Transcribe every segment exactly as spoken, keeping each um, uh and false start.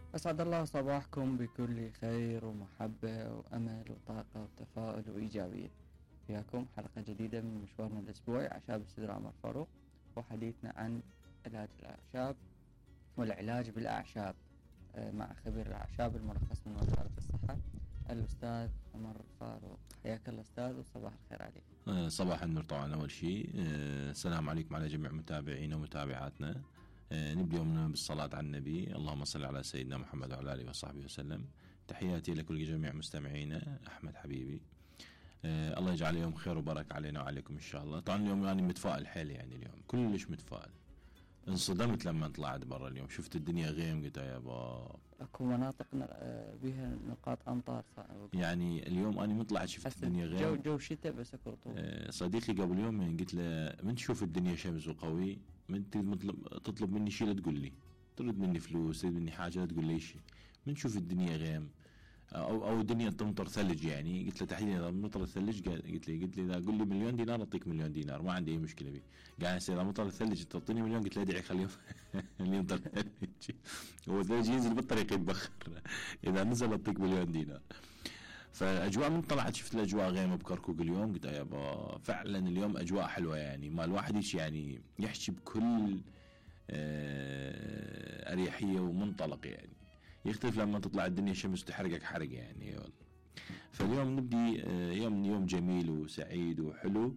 أسعد الله صباحكم بكل خير ومحبة وأمل وطاقة وتفاؤل وإيجابية. فياكم حلقة جديدة من مشوارنا الأسبوعي أعشاب السدر عمر فاروق، وحديثنا عن علاج الأعشاب والعلاج بالأعشاب مع خبير الأعشاب المرخص من وزارة الصحة الأستاذ عمر فاروق. حياك الله أستاذ وصباح الخير عليك. صباح النور. طبعا أول شيء السلام عليكم على جميع متابعينا ومتابعاتنا. نبدأ يومنا بالصلاة على النبي، اللهم صل على سيدنا محمد وعلى آله وصحبه وسلم. تحياتي لكل جميع مستمعينا. أحمد حبيبي، أه الله يجعل يوم خير وبركة علينا وعليكم إن شاء الله. طبعا اليوم أنا متفائل حيل، يعني اليوم كلش متفائل. انصدمت لما طلعت برا اليوم، شفت الدنيا غيم، قلت يا باب اكو مناطق بها نقاط امطار. يعني اليوم انا مطلعت شفت الدنيا غيم، جو جو شتاء بس اكو رطوبه. أه صديقي قبل يومين قلت له من تشوف الدنيا شمس وقوي من تطلب مني شيء لا تقول لي، تريد مني فلوس، تريد مني حاجه لا تقول لي شيء. من تشوف الدنيا غيم او او الدنيا تمطر ثلج، يعني قلت له تحديدا اذا مطر الثلج قلت لي قلت لي اذا قول لي مليون دينار اعطيك مليون دينار، ما عندي اي مشكله بيه. قاعد يصير اذا مطر الثلج تعطيني مليون، قلت له ادعي خليه اللي يمطر الثلج هو الثلج ينزل بالطريق يتبخر، اذا نزل اعطيك مليون دينار. فالاجواء من طلعت شفت الاجواء غيمه بكركوك اليوم، قلت يابا فعلا اليوم اجواء حلوه، يعني ما الواحد يعني يحكي بكل اريحيه ومنطلق، يعني يختلف لما تطلع الدنيا شمس تحرقك حرق يعني. فاليوم نبدي يوم يوم جميل وسعيد وحلو.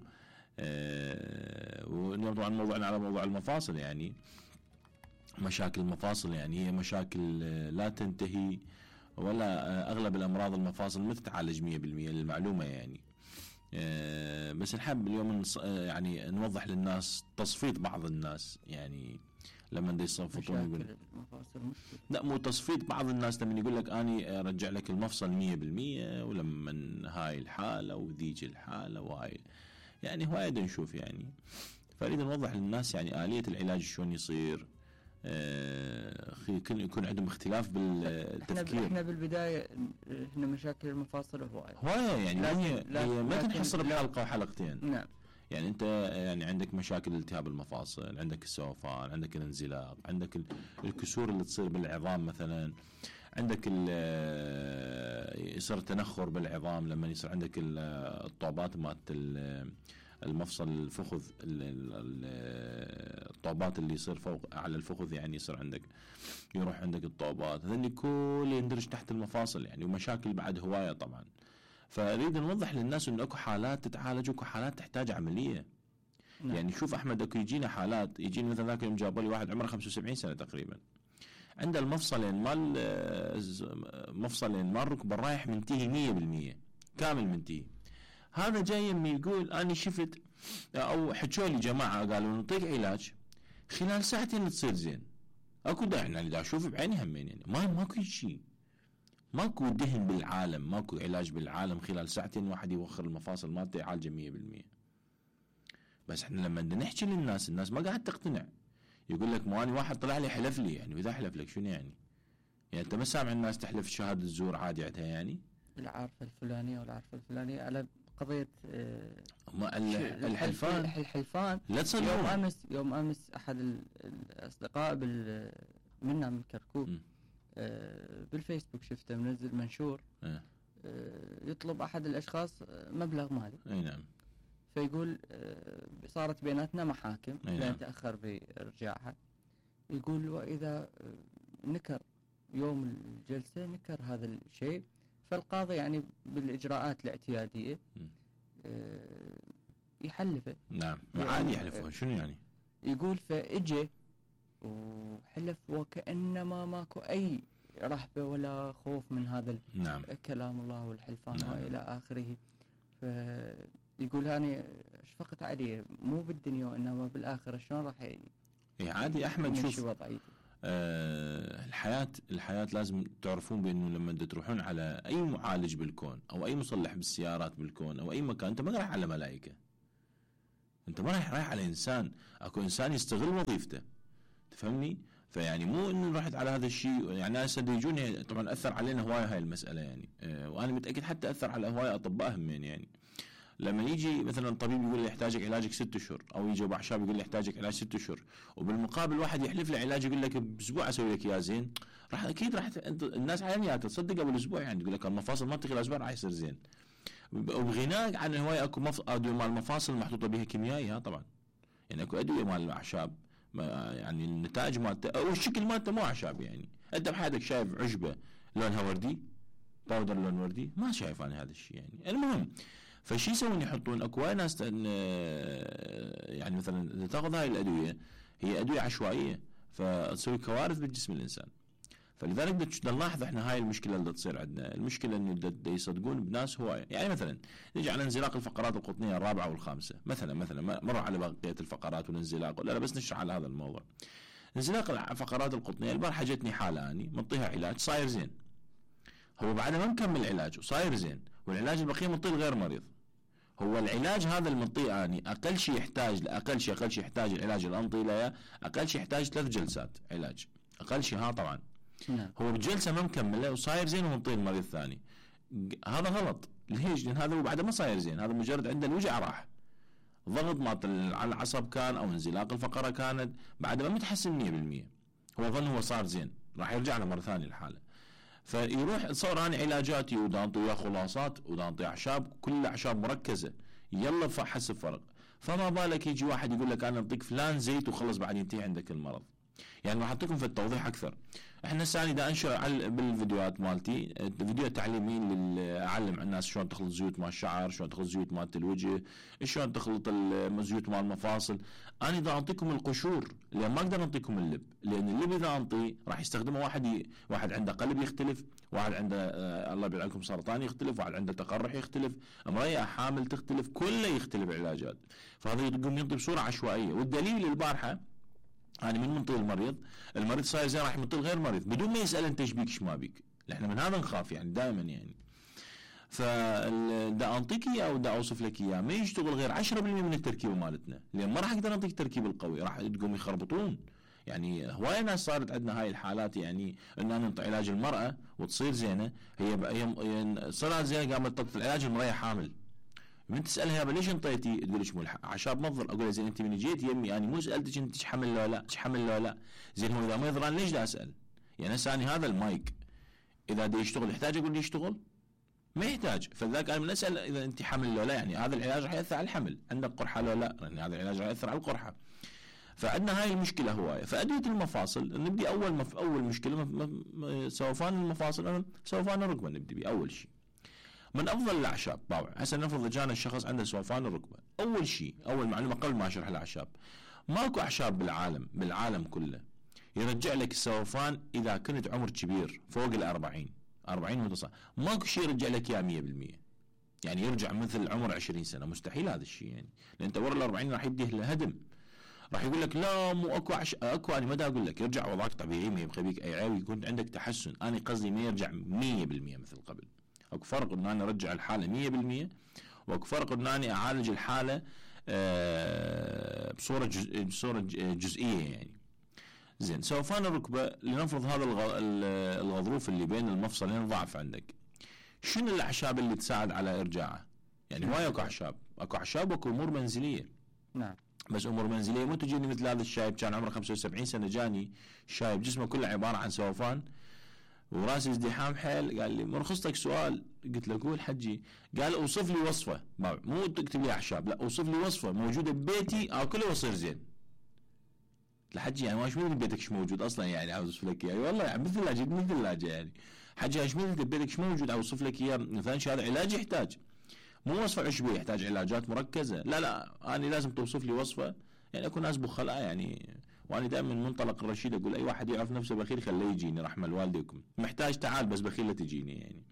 واليوم طبعا موضوعنا على موضوع المفاصل، يعني مشاكل المفاصل، يعني هي مشاكل لا تنتهي، ولا أغلب الأمراض المفاصل ما تتعالج مية بالمية للمعلومة يعني. بس نحب اليوم يعني نوضح للناس تصفيت بعض الناس، يعني لما دي يصفطون يقول لا مو تصفيت بعض الناس لما يقول لك اني ارجع لك المفصل مية بالمية، ولما هاي الحاله وذيك الحاله وهاي يعني هوايه نشوف يعني. فاريد نوضح للناس يعني آلية العلاج شلون يصير. آه يكون عندهم اختلاف بالتفكير. احنا, احنا بالبدايه احنا مشاكل المفاصل هوايه هوايه يعني هي, هي ما تنحصر بحلقه وحلقتين. نعم. يعني انت يعني عندك مشاكل التهاب المفاصل، عندك السوفان، عندك الانزلاق، عندك الكسور اللي تصير بالعظام مثلا، عندك يصير تنخر بالعظام لما يصير عندك الطوبات مالت المفصل الفخذ، الطوبات اللي يصير فوق على الفخذ، يعني يصير عندك يروح عندك الطوبات، هذني كل يندرج تحت المفاصل يعني. ومشاكل بعد هوايه طبعا. فاريد نوضح للناس انه اكو حالات تتعالج واكو حالات تحتاج عمليه. نعم. يعني شوف احمد، اكو يجينا حالات، يجينا مثلا ذاك يوم جابوا لي واحد عمره خمسة وسبعين سنه تقريبا، عنده المفصلين مال مفصلين مال ركبه رايح منتهي مية بالمية كامل منتهي. هذا جاي يقول انا شفت او حكوا لي جماعه قالوا نعطيك علاج خلال ساعتين تصير زين. اكو دا يعني دا اشوف بعيني همين، يعني ما ماكو شيء، ماكو دهن بالعالم، ماكو علاج بالعالم خلال ساعتين واحد يوخر المفاصل مالته يعالجه مية بالمية. بس احنا لما بدنا نحكي للناس، الناس ما قاعد تقتنع. يقول لك مواني واحد طلع لي حلف لي، يعني واذا حلف لك شنو يعني؟ يعني انت ما سامع الناس تحلف شهاده الزور عادي عندها يعني العارفه الفلانيه والعارفه الفلانيه على قضيه اه ما الحلفان الحلفان لا تصير. يوم امس يوم امس احد الاصدقاء بال منا من كركوك اه بالفيسبوك شفته منزل منشور اه يطلب احد الاشخاص مبلغ مالي. اي نعم. فيقول اه صارت بيناتنا محاكم لين تاخر بارجاعها. يقول واذا نكر يوم الجلسه نكر هذا الشيء، فالقاضي يعني بالاجراءات الاعتياديه اه يحلفه. نعم عادي يحلفون. شنو يعني؟ يقول فاجى وحلف وكأنما ماكو أي رهبة ولا خوف من هذا نعم. كلام الله والحلفان نعم. وإلى آخره. فيقول أنا اشفقت عليه مو بالدنيا وإنما بالآخرة شلون راح ي... عادي أحمد. شوف آه الحياة الحياة لازم تعرفون بأنه لما تروحون على أي معالج بالكون أو أي مصلح بالسيارات بالكون أو أي مكان، أنت ما رايح على ملائكة، أنت ما رايح رايح على إنسان. أكو إنسان يستغل وظيفته، تفهمني؟ فيعني مو انه رحت على هذا الشيء. يعني ناس يجوني طبعا اثر علينا هوايه هاي المساله يعني. أه وانا متاكد حتى اثر على هوايه اطباء همين يعني. لما يجي مثلا الطبيب يقول لي يحتاجك علاجك ست اشهر، او يجي ابو اعشاب يقول لي يحتاجك علاج ست اشهر، وبالمقابل واحد يحلف له علاج يقول لك باسبوع اسوي لك اياه زين، راح اكيد راح انت الناس عينيات تصدق ابو الاسبوع، يعني يقول لك المفاصل ما تخلى اسبوع راح يصير زين. وبغناء عن هواي اكو مف... ادويه مال المفاصل محطوطه بها كيميائي، ها طبعا يعني اكو ادويه مال الاعشاب يعني النتائج مالته او الشكل مالته مو اعشاب. يعني انت بحياتك شايف عشبه لونها وردي، باودر لون وردي؟ ما شايف انا هذا الشيء. يعني المهم فشي يسوون يحطون اكو ناس يعني مثلا اذا تاخذ هاي الادويه هي ادويه عشوائيه فتسوي كوارث بالجسم الانسان. فلذلك نلاحظ احنا هاي المشكله اللي تصير عندنا، المشكله انه يصدقون بناس هوايه. يعني مثلا نجي على انزلاق الفقرات القطنيه الرابعه والخامسه مثلا، مثلا مر على بقيه الفقرات والانزلاق، لا لا بس نشرح على هذا الموضوع. انزلاق الفقرات القطنيه البارحه جتني حاله اني منطيها علاج صاير زين، هو بعد ما مكمل علاج وصاير زين، والعلاج البقيه منطيه غير مريض. هو العلاج هذا المنطيه اني اقل شيء يحتاج اقل شيء اقل شيء يحتاج العلاج اللي انطي له اقل شيء يحتاج ثلاث جلسات علاج اقل شيء، ها طبعا نعم. هو بجلسه ما مكمله وصاير زين ومنطيه المريض الثاني، هذا غلط. ليش؟ لان هذا هو بعد ما صاير زين، هذا مجرد عنده الوجع راح، ضغط مات على العصب كان او انزلاق الفقره كانت بعد ما متحسن مية بالمية، هو ظن هو صار زين راح يرجع له مره ثانيه الحاله. فيروح صار انا علاجاتي ودا انطي وياه خلاصات ودا انطي اعشاب، كل اعشاب مركزه يلا حسب فرق. فما بالك يجي واحد يقول لك انا اعطيك فلان زيت وخلص بعد ينتهي عندك المرض. يعني راح اعطيكم في التوضيح اكثر. احنا السنه دا انشر بالفيديوهات مالتي فيديو تعليمي اعلم الناس شلون تخلط زيوت مال الشعر، شلون تخلط زيوت مال الوجه، شلون تخلط الزيوت مال المفاصل. انا دا اعطيكم القشور لان ما اقدر اعطيكم اللب، لان اللب اذا انطيه راح يستخدمه واحد ي... واحد عنده قلب يختلف، واحد عنده آه الله يبعد عنكم سرطان يختلف، واحد عنده تقرح يختلف، امراه حامل تختلف، كله يختلف علاجات. فهذا يقوم ينطي بصوره عشوائيه. والدليل البارحه أنا من منطي المريض، المريض صاير زين راح يمطي غير مريض بدون ما يسأل أنت إيش بيك إيش ما بيك. إحنا من هذا نخاف يعني دائما يعني. فدا أنطيك إياه أو دا أوصف لك إياه ما يشتغل غير عشرة بالمية من التركيبة مالتنا، لأن ما راح أقدر أنطيك التركيب القوي، راح تقوم يخربطون. يعني هواية ناس صارت عندنا هاي الحالات، يعني ان انا نعطي علاج المرأة وتصير زينة، هي هي صارت زينة قامت تطلب العلاج المرأة حامل. من تسالها يابا ليش انطيتي؟ تقول ليش مو اعشاب منظر. اقول لها زين انت من جيت يمي انا يعني مو سالتك انت ايش حمل لو لا ايش حمل لو لا. زين هو اذا ما يضران ليش دا اسال؟ يعني هسه انا هذا المايك اذا دا يشتغل يحتاج اقول لي يشتغل؟ ما يحتاج. فذاك انا من اسال اذا انت حمل لو لا، يعني هذا العلاج راح ياثر على الحمل، عندك قرحه لو لا، يعني هذا العلاج راح ياثر على القرحه. فعندنا هاي المشكله هوايه. فادويه المفاصل نبدي اول مف... اول مشكله مف... مف... سوفان المفاصل، سوفان الركبه نبدي بيه اول شيء. من افضل الاعشاب طبعا هسه نفرض جانا الشخص عنده سوفان الركبه، اول شيء اول معلومه قبل ما اشرح الاعشاب، ماكو اعشاب بالعالم بالعالم كله يرجع لك السوفان اذا كنت عمر كبير فوق الأربعين أربعين وتصل، ماكو شيء يرجع لك اياه مية بالمية. يعني يرجع مثل عمر عشرين سنه مستحيل هذا الشيء، يعني لان انت ورا الأربعين راح يديه له هدم. راح يقول لك لا مو اكو عش... اكو انا ما دا اقول لك يرجع وضعك طبيعي ما يبقى بيك اي عيب، يكون عندك تحسن. انا قصدي ما يرجع مية بالمية مثل قبل. اكو فرق ان انا ارجع الحاله مية بالمية، واكو فرق ان انا اعالج الحاله أه بصوره جزء بصوره جزئيه يعني. زين سوفان الركبه لنفرض هذا الغضروف اللي بين المفصلين ضعف عندك، شنو الاعشاب اللي تساعد على ارجاعه؟ يعني هواي اكو اعشاب، اكو اعشاب واكو امور منزليه. نعم. بس امور منزليه مو تجيني مثل هذا الشايب كان عمره خمسة وسبعين سنه جاني شايب جسمه كله عباره عن سوفان وراسي ازدحام حيل، قال لي مرخصتك سؤال. قلت له قول حجي. قال اوصف لي وصفه، مو تكتب لي اعشاب، لا اوصف لي وصفه موجوده ببيتي اكله واصير زين. الحجي يعني ما ايش مثل بيتك ايش موجود اصلا، يعني عاوز اوصف لك اياه. يعني والله يعني مثل لاجئ مثل لاجئ يعني حجي ايش مثل بيتك ايش موجود اوصف لك اياه. مثلا هذا علاج يحتاج، مو وصفه عشبيه يحتاج علاجات مركزه، لا لا انا لازم توصف لي وصفه. يعني اكو ناس بخلاء يعني، وانا دائما من منطلق الرشيد اقول اي واحد يعرف نفسه بخيل خليه يجيني رحمه لوالديكم، محتاج تعال بس بخيل لا تجيني يعني.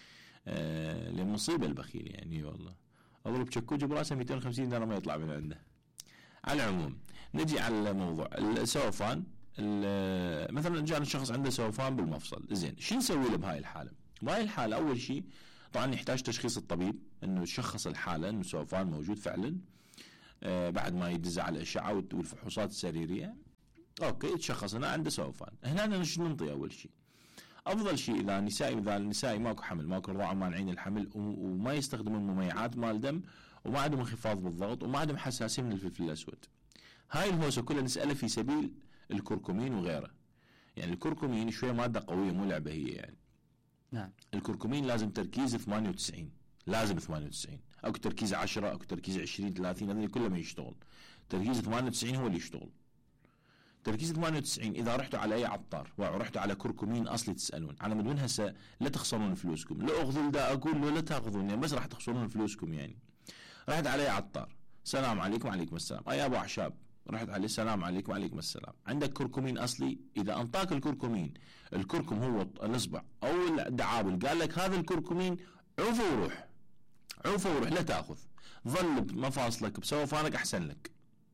آه لان مصيبه البخيل يعني والله اضرب شكوجه براسه مئتين وخمسين دينار ما يطلع من عنده. على العموم نجي على الموضوع السوفان. مثلا جاء الشخص عنده سوفان بالمفصل، زين شو نسوي له بهاي الحاله؟ بهاي الحاله اول شيء طبعا يحتاج تشخيص الطبيب انه يشخص الحاله انه سوفان موجود فعلا. آه بعد ما يدز على الاشعه والفحوصات السريريه اوكي يتشخص انا عنده سوفان. هنا أنا شو ننطي اول شيء؟ افضل شيء اذا النسائي اذا النسائي ماكو حمل ماكو رضاعه مانعين الحمل وما يستخدمون مميعات مال دم وما عندهم انخفاض بالضغط، وما عندهم حساسيه من الفلفل الاسود. هاي الهوسه كلها نساله في سبيل الكركمين وغيره. يعني الكركمين شويه ماده قويه مو لعبه هي يعني. نعم. الكركمين لازم تركيز ثمانية وتسعين، لازم ثمانية وتسعين، اكو تركيز عشرة، اكو تركيز عشرين ثلاثين، هذول كله ما يشتغل. تركيز ثمانية وتسعين هو اللي يشتغل. تركيز ثمانية وتسعين اذا رحتوا على اي عطار ورحتوا على كركمين اصلي تسالون على مود من هسه لا تخسرون فلوسكم، لا اخذوا دا اقول له لا تاخذون يعني بس راح تخسرون فلوسكم يعني. رحت على اي عطار، السلام عليكم وعليكم السلام، يا ابو اعشاب، رحت عليه السلام عليكم وعليكم السلام، عندك كركمين اصلي؟ اذا انطاك الكركمين، الكركم هو الاصبع او الدعابل، قال لك هذا الكركمين عوفه وروح، عوفه وروح لا تاخذ، ظل بمفاصلك بسوفانك احسن لك.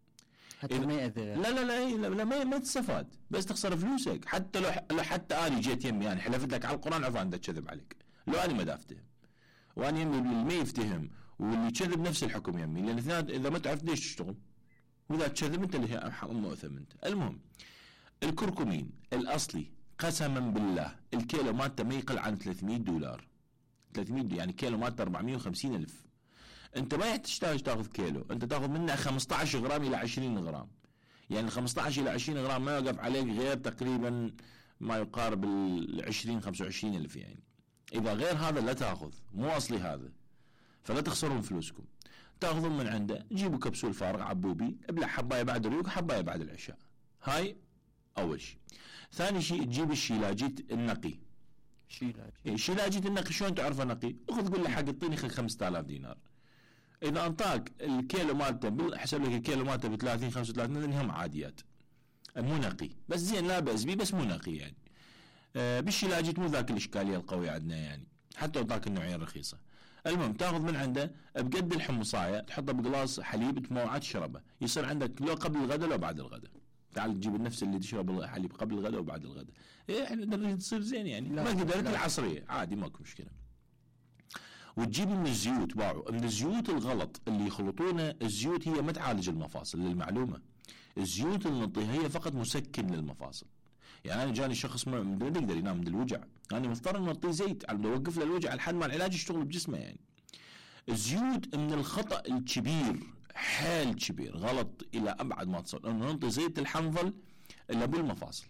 حتى ما يأذي. لا لا لا, لا, لا ما, ما تستفاد، بس تخسر فلوسك. حتى لو, لو حتى اني جيت يمي يعني حلفت لك على القران عفان كذب عليك، لو اني ما دافتهم واني يمي اللي ما يفتهم واللي كذب نفس الحكم يمي، لان اثنين اذا ما تعرف ليش تشتغل واذا تكذب انت اللي مؤثم انت. المهم الكركمين الاصلي قسما بالله الكيلو مالته ما يقل عن ثلاثمية دولار، ثلاثمية يعني كيلو مالته أربعمية وخمسين ألف. انت ما تحتاج تاخذ كيلو، انت تاخذ منه خمسة عشر غرام الى عشرين غرام، يعني خمسة عشر الى عشرين غرام ما يوقف عليك غير تقريبا ما يقارب ال عشرين خمسة وعشرين الف يعني. اذا غير هذا لا تاخذ، مو اصلي هذا، فلا تخسرون فلوسكم. تاخذون من عنده، جيبوا كبسول فارغ عبوبي، ابلع حبايه بعد الريوق حبايه بعد العشاء. هاي اول شيء. ثاني شيء تجيب الشيلاجيت النقي. شيلاجيت شيلاجيت النقي شلون تعرفه نقي؟ اخذ قول له حق الطيني خذ خمسة آلاف دينار. اذا انطاك الكيلو مالته بالحسب لك الكيلو مالته ب ثلاثين خمسة وثلاثين هم عاديات، مو نقي، بس زين لا باس بيه بس مو نقي يعني. آه بالشيلاجيت مو ذاك الاشكاليه القويه عندنا يعني، حتى وذاك النوعيه الرخيصه. المهم تاخذ من عنده بقد الحمصايه، تحطه بقلاص حليب تموعه تشربه، يصير عندك لو قبل الغداء لو بعد الغداء. تعال تجيب النفس اللي تشرب الحليب قبل الغداء وبعد الغداء، إيه احنا نريد تصير زين يعني، ما قدرت العصريه عادي ماكو مشكله. وتجيب من الزيوت، باعوا من الزيوت الغلط اللي يخلطونه، الزيوت هي ما تعالج المفاصل للمعلومه، الزيوت اللي نعطيها هي فقط مسكن للمفاصل. يعني انا جاني شخص ما يقدر ينام من الوجع، انا مضطر اني اعطيه زيت على اوقف له الوجع لحد ما العلاج يشتغل بجسمه يعني. الزيوت من الخطا الكبير، حيل كبير، غلط الى ابعد ما تصل، انه نعطي زيت الحنظل الا ابو المفاصل،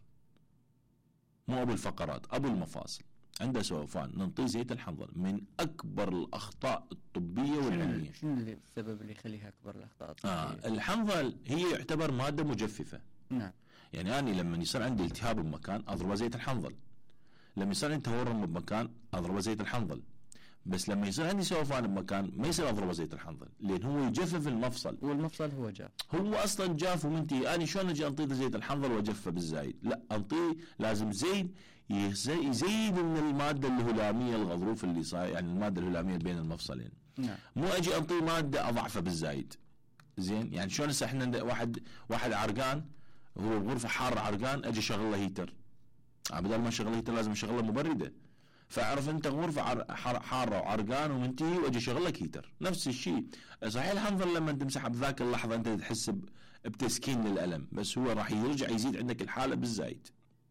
مو ابو الفقرات، ابو المفاصل عنده سوفان، ننطي زيت الحنظل. من اكبر الاخطاء الطبيه والعلميه. شنو السبب اللي يخليها اكبر الاخطاء الطبيه؟ آه الحنظل هي يعتبر ماده مجففه. نعم. يعني انا لما يصير عندي التهاب بمكان اضرب زيت الحنظل، لما يصير عندي تورم بمكان اضرب زيت الحنظل، بس لما يصير عندي سوفان بمكان ما يصير اضرب زيت الحنظل، لان هو يجفف المفصل، والمفصل هو جاف، هو اصلا جاف. ومنتي انا شلون اجي انطيه زيت الحنظل واجفه بالزايد؟ لا، انطيه لازم زيت يزيد من الماده الهلاميه الغضروف اللي صاير، يعني الماده الهلاميه بين المفصلين. نعم. مو اجي انطيه ماده اضعفه بالزايد. زين، يعني شلون هسه احنا واحد واحد عرقان، هو بغرفه حاره عرقان، اجي اشغل له هيتر، بدل ما اشغل هيتر لازم اشغل له مبرده. فاعرف انت غرفه حاره وعرقان ومنتهي واجي اشغل لك هيتر، نفس الشيء. صحيح الحنظل لما تمسحها بذاك اللحظه انت تحس بتسكين للالم، بس هو راح يرجع يزيد عندك الحاله بالزايد.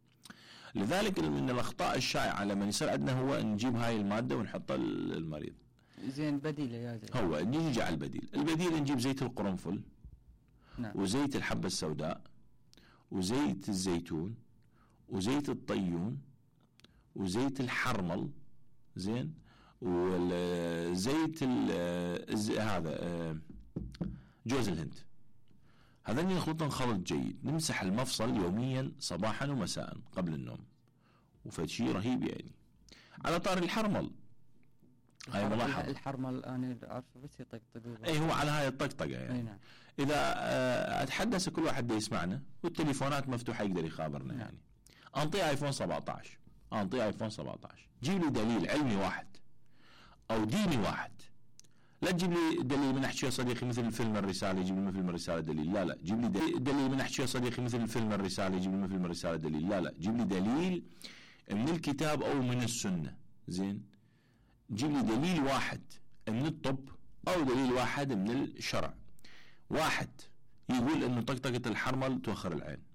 لذلك من الاخطاء الشائعه لما يصير عندنا هو نجيب هاي الماده ونحطها للمريض. زين بديل يا زين. هو نيجي على البديل، البديل نجيب زيت القرنفل. نعم. وزيت الحبه السوداء، وزيت الزيتون، وزيت الطيون، وزيت الحرمل، زين، وزيت هذا جوز الهند. هذا نخلطهم خلط جيد، نمسح المفصل يوميا صباحا ومساء قبل النوم، وفد شيء رهيب يعني. على طار الحرمل، هاي ملاحظة. الحرمل انا اعرفه بس يطقطق. اي هو على هاي الطقطقه يعني. نعم. اذا اتحدث كل واحد يسمعنا والتليفونات مفتوحه يقدر يخابرنا. نعم. يعني انطيه ايفون سبعة عشر، انطيه ايفون سبعة عشر، جيب لي دليل علمي واحد او ديني واحد. لا تجيب لي دليل من احكي يا صديقي مثل فيلم الرساله، يجيب لي من فيلم الرساله دليل، لا لا. جيب لي دليل من احكي يا صديقي مثل فيلم الرساله، يجيب لي من فيلم الرساله دليل، لا لا. جيب لي دليل من الكتاب او من السنه. زين، جيب لي دليل واحد من الطب او دليل واحد من الشرع، واحد يقول انه طقطقه الحرمل توخر العين،